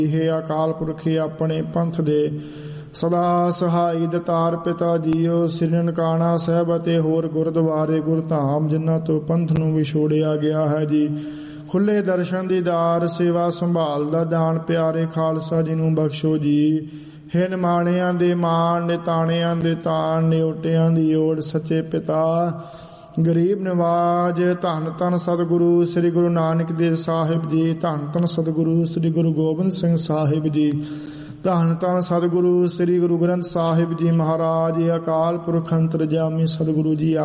हे अकाल पुरखे अपने पंथ दे सदा सहाई दतार पिता जीओ। श्री ननकाना साहब ਅਤੇ ਹੋਰ ਗੁਰਦੁਆਰੇ ਗੁਰਧਾਮ ਜਿਨ੍ਹਾਂ ਤੋਂ ਪੰਥ ਨੂੰ ਵਿਛੋੜਿਆ ਗਿਆ ਹੈ ਜੀ। ਖੁੱਲੇ ਦਰਸ਼ਨ ਦੀਦਾਰ ਸੇਵਾ ਸੰਭਾਲ ਦਾ ਦਾਨ ਪਿਆਰੇ ਖਾਲਸਾ ਜੀ ਨੂੰ ਬਖਸ਼ੋ ਜੀ। ਹੇ ਨਿਮਾਣਿਆਂ ਦੇ ਮਾਣ ਨਿਤਾਣਿਆਂ ਦੇ ਤਾਣ ਨਿਓਟਿਆਂ ਦੀ ਓੜ ਸੱਚੇ ਪਿਤਾ ਗਰੀਬ ਨਵਾਜ। ਧੰਨ ਧੰਨ ਸਤਿਗੁਰੂ ਸ੍ਰੀ ਗੁਰੂ ਨਾਨਕ ਦੇਵ ਸਾਹਿਬ ਜੀ। ਧੰਨ ਧੰਨ ਸਤਿਗੁਰੂ ਸ੍ਰੀ ਗੁਰੂ ਗੋਬਿੰਦ ਸਿੰਘ ਸਾਹਿਬ ਜੀ। ਧੰਨ ਧੰਨ ਸਤਿਗੁਰੂ ਸ੍ਰੀ ਗੁਰੂ ਗ੍ਰੰਥ ਸਾਹਿਬ ਜੀ ਮਹਾਰਾਜ। ਅਕਾਲ ਪੁਰਖ ਅੰਤਰਜਾਮੀ ਸਤਿਗੁਰੂ ਜੀ